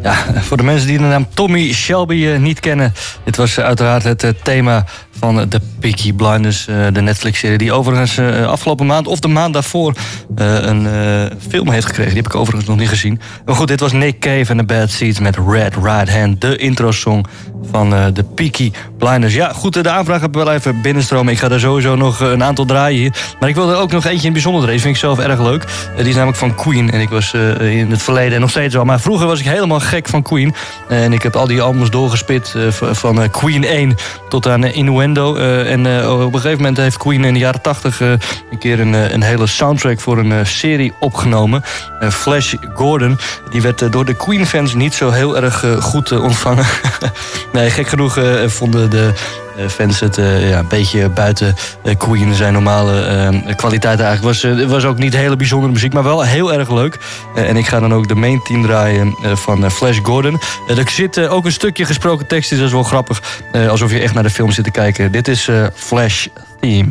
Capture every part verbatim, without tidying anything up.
Ja, voor de mensen die de naam Tommy Shelby uh, niet kennen... dit was uh, uiteraard het uh, thema van uh, The Peaky Blinders, uh, de Netflix-serie... die overigens uh, afgelopen maand of de maand daarvoor uh, een uh, film heeft gekregen. Die heb ik overigens nog niet gezien. Maar goed, dit was Nick Cave en The Bad Seeds met Red Right Hand... de intro-song van uh, The Peaky Blinders. Ja, goed, de aanvraag heb ik wel even binnenstromen. Ik ga daar sowieso nog uh, een aantal draaien hier. Maar ik wil er ook nog eentje in bijzonder draaien. vind ik zelf erg leuk. Uh, die is namelijk van Queen. En ik was uh, in het verleden en nog steeds wel. Maar vroeger was ik helemaal gek van Queen. Uh, en ik heb al die albums doorgespit. Uh, van uh, Queen één tot aan uh, Innuendo. Uh, en uh, op een gegeven moment heeft Queen in de jaren tachtig... Uh, een keer een, uh, een hele soundtrack voor een uh, serie opgenomen. Uh, Flash Gordon. Die werd uh, door de Queen-fans niet zo heel erg uh, goed uh, ontvangen. Nee, gek genoeg uh, vonden de uh, fans het uh, ja, een beetje buiten uh, Queen zijn normale uh, kwaliteit eigenlijk. Was, uh, was ook niet hele bijzondere muziek, maar wel heel erg leuk. Uh, en ik ga dan ook de main team draaien uh, van uh, Flash Gordon. Uh, er zit uh, ook een stukje gesproken tekst, dus dat is wel grappig. Uh, alsof je echt naar de film zit te kijken. Dit is uh, Flash Theme.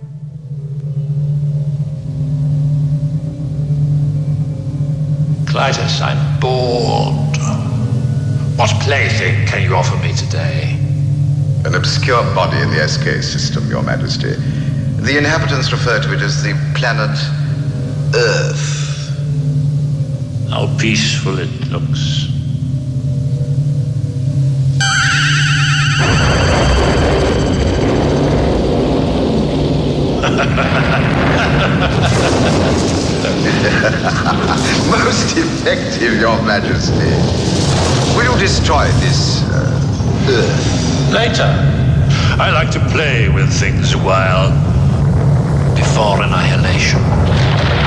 Clytus, I'm bored. What plaything can you offer me today? An obscure body in the S K system, Your Majesty. The inhabitants refer to it as the planet Earth. How peaceful it looks. Most effective, Your Majesty. Will you destroy this uh, Earth? Later. I like to play with things a while before annihilation.